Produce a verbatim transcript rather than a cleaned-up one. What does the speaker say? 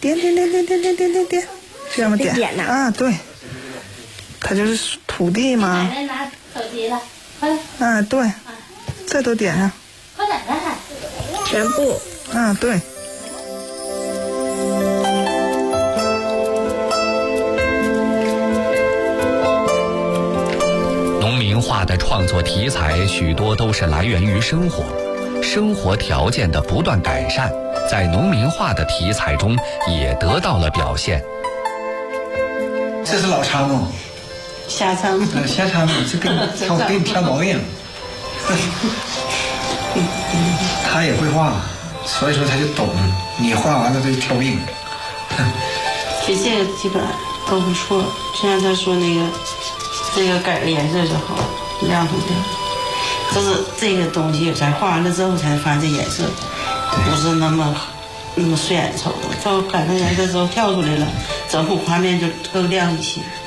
点点点点点点点点点，这样点点啊，对，它就是土地嘛。 奶奶拿手机了，快来。 啊，对，这都点上。 快点来， 全部。 啊，对。 农民画的创作题材许多都是来源于生活，生活条件的不断改善，在农民画的题材中也得到了表现。 这是老插木， 瞎插木， 呃，瞎插木，这跟挑跟挑毛一样。他也会画，所以说他就懂。你画完了他就挑病。 其实这个基本都不错，就像他说那个，这个改了颜色之后，亮红的，就是这个东西在画完了之后才发现这颜色不是那么那么顺眼瞅的，到改了颜色之后跳出来了，整幅画面就更亮一些。